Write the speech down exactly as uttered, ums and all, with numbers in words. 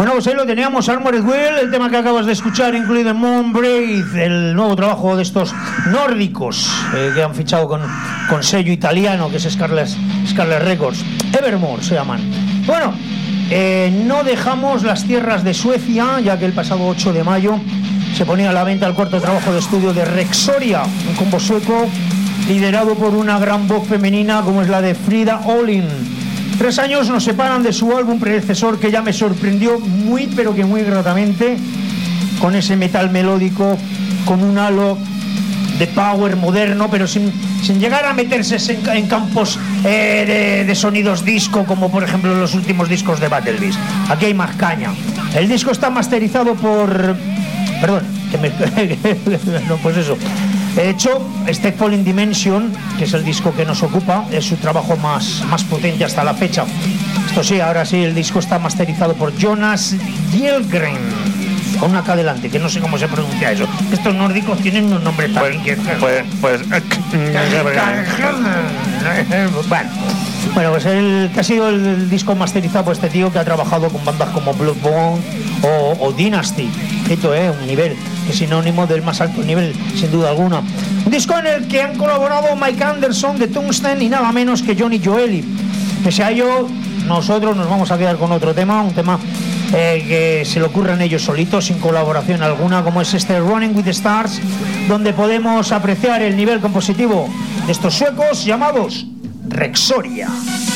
Bueno, pues ahí lo teníamos, Armored Will, el tema que acabas de escuchar, incluido en Moonbreath, el nuevo trabajo de estos nórdicos eh, que han fichado con, con sello italiano, que es Scarlet, Scarlet Records. Evermore se llaman. Bueno, eh, no dejamos las tierras de Suecia, ya que el pasado ocho de mayo se ponía a la venta el cuarto trabajo de estudio de Rexoria, un combo sueco liderado por una gran voz femenina como es la de Frida Olin. Tres años nos separan de su álbum predecesor, que ya me sorprendió muy pero que muy gratamente, con ese metal melódico, con un halo de power moderno, pero sin, sin llegar a meterse en, en campos eh, de, de sonidos disco, como por ejemplo los últimos discos de Battle Beast. Aquí hay más caña. El disco está masterizado por... Perdón, que me... no, pues eso. De hecho, este Falling Dimension, que es el disco que nos ocupa, es su trabajo más, más potente hasta la fecha. Esto sí, ahora sí, el disco está masterizado por Jonas Hjelgren, con una K delante, que no sé cómo se pronuncia eso. Estos nórdicos tienen un nombre también que... Pues... pues, pues bueno, bueno, pues el que ha sido el disco masterizado por este tío, que ha trabajado con bandas como Bloodborne o, o Dynasty. Esto es un nivel, es sinónimo del más alto nivel, sin duda alguna. Un disco en el que han colaborado Mike Anderson de Tungsten y nada menos que Johnny Joeli. Pese a ello, nosotros nos vamos a quedar con otro tema, un tema eh, que se le ocurren ellos solitos, sin colaboración alguna, como es este Running with the Stars, donde podemos apreciar el nivel compositivo de estos suecos llamados Rexoria.